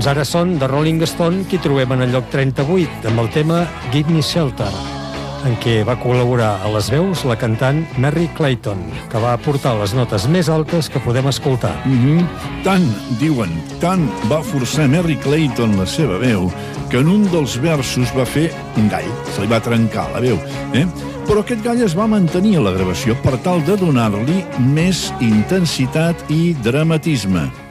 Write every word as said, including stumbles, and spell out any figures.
Doncs ara són The Rolling Stone qui trobem en el lloc trenta-vuit amb el tema Give Me Shelter, en què va col·laborar a les veus la cantant Merry Clayton, que va aportar les notes més altes que podem escoltar. Mm-hmm. Tant, diuen, tant va forçar Merry Clayton la seva veu que en un dels versos va fer un gall, se li va trencar la veu, eh? Però aquest gall es va mantenir a la gravació per tal de donar-li més intensitat i dramatisme.